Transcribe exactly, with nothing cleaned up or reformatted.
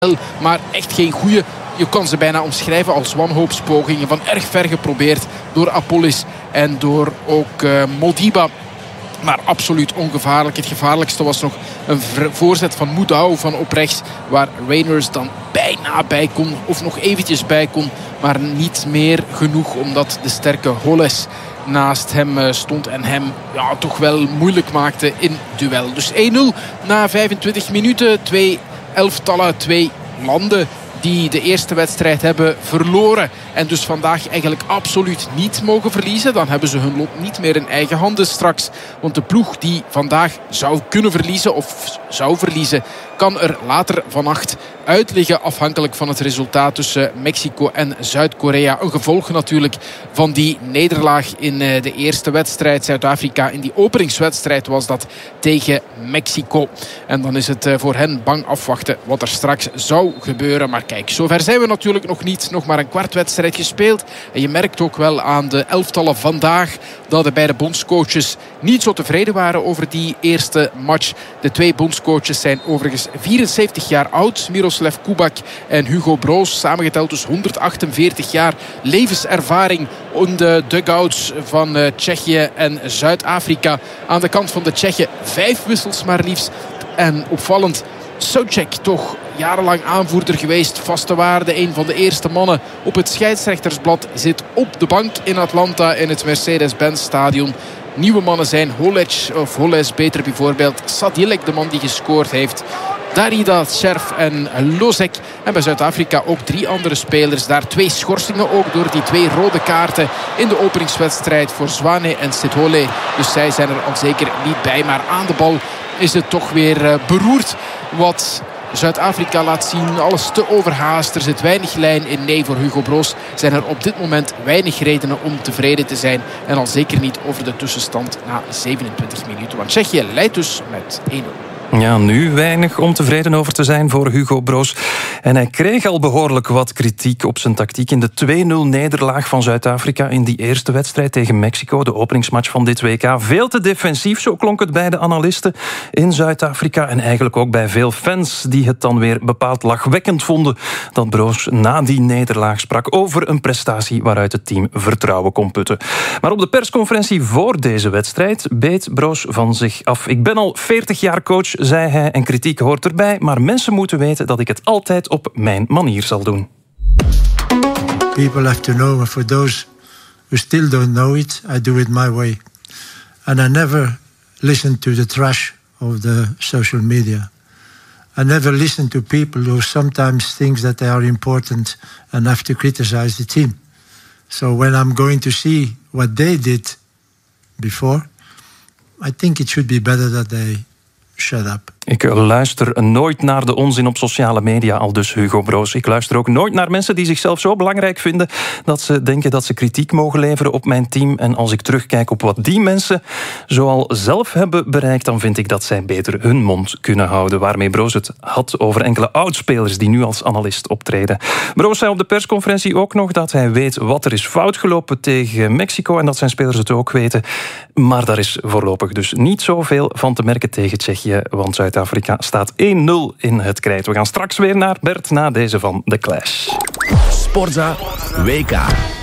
Maar echt geen goede. Je kan ze bijna omschrijven als wanhoopspogingen. Van erg ver geprobeerd door Apollis en door ook uh, Modiba. Maar absoluut ongevaarlijk. Het gevaarlijkste was nog een voorzet van Moudou van op rechts. Waar Reyners dan bijna bij kon. Of nog eventjes bij kon. Maar niet meer genoeg. Omdat de sterke Holles naast hem stond. En hem ja, toch wel moeilijk maakte in duel. Dus één nul na vijfentwintig minuten. Twee elftallen, twee landen die de eerste wedstrijd hebben verloren. En dus vandaag eigenlijk absoluut niet mogen verliezen. Dan hebben ze hun lot niet meer in eigen handen straks. Want de ploeg die vandaag zou kunnen verliezen of zou verliezen, kan er later vannacht uit liggen. Afhankelijk van het resultaat tussen Mexico en Zuid-Korea. Een gevolg natuurlijk van die nederlaag in de eerste wedstrijd. Zuid-Afrika in die openingswedstrijd was dat tegen Mexico. En dan is het voor hen bang afwachten wat er straks zou gebeuren. Maar kijk, zover zijn we natuurlijk nog niet. Nog maar een kwart wedstrijd gespeeld. En je merkt ook wel aan de elftallen vandaag dat de beide bondscoaches niet zo tevreden waren over die eerste match. De twee bondscoaches zijn overigens vierenzeventig jaar oud. Miroslav Kubak en Hugo Broos. Samengeteld dus honderdachtenveertig jaar levenservaring in de dugouts van Tsjechië en Zuid-Afrika. Aan de kant van de Tsjechen vijf wissels maar liefst. En opvallend, Souček toch jarenlang aanvoerder geweest. Vaste waarde, een van de eerste mannen op het scheidsrechtersblad. Zit op de bank in Atlanta in het Mercedes-Benz stadion. Nieuwe mannen zijn Holec, of Holles beter bijvoorbeeld. Sadilek, de man die gescoord heeft. Darida, Scherf en Lozek. En bij Zuid-Afrika ook drie andere spelers. Daar twee schorsingen ook door die twee rode kaarten in de openingswedstrijd voor Zwane en Sithole. Dus zij zijn er al zeker niet bij. Maar aan de bal is het toch weer beroerd wat Zuid-Afrika laat zien. Alles te overhaast. Er zit weinig lijn in. Nee, voor Hugo Broos zijn er op dit moment weinig redenen om tevreden te zijn. En al zeker niet over de tussenstand na zevenentwintig minuten. Want Tsjechië leidt dus met één nul. Ja, nu weinig om tevreden over te zijn voor Hugo Broos. En hij kreeg al behoorlijk wat kritiek op zijn tactiek in de twee nul nederlaag van Zuid-Afrika in die eerste wedstrijd tegen Mexico, de openingsmatch van dit W K. Veel te defensief, zo klonk het bij de analisten in Zuid-Afrika en eigenlijk ook bij veel fans die het dan weer bepaald lachwekkend vonden dat Broos na die nederlaag sprak over een prestatie waaruit het team vertrouwen kon putten. Maar op de persconferentie voor deze wedstrijd beet Broos van zich af. Ik ben al veertig jaar coach, zei hij, en kritiek hoort erbij, maar mensen moeten weten dat ik het altijd op mijn manier zal doen. People have to know, and for those who still don't know it, I do it my way. And I never listen to the trash of the social media. I never listen to people who sometimes think that they are important and have to criticize the team. So when I'm going to see what they did before, I think it should be better that they shut up. Ik luister nooit naar de onzin op sociale media, al dus Hugo Broos. Ik luister ook nooit naar mensen die zichzelf zo belangrijk vinden dat ze denken dat ze kritiek mogen leveren op mijn team. En als ik terugkijk op wat die mensen zoal zelf hebben bereikt, dan vind ik dat zij beter hun mond kunnen houden. Waarmee Broos het had over enkele oudspelers die nu als analist optreden. Broos zei op de persconferentie ook nog dat hij weet wat er is fout gelopen tegen Mexico en dat zijn spelers het ook weten. Maar daar is voorlopig dus niet zoveel van te merken tegen Tsjechië, want Zuid-Afrika staat één nul in het krijt. We gaan straks weer naar Bert na deze van The Clash. Sportza W K.